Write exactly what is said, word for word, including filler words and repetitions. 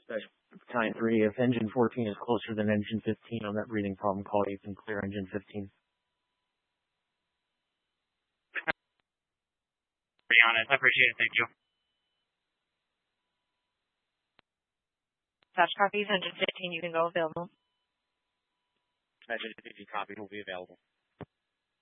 Special Battalion three, if engine fourteen is closer than engine fifteen on that breathing problem call, you can clear engine fifteen. Be honest, I appreciate it, thank you. Dutch copies, engine fifteen, you can go available. Engine fifteen copy will be available.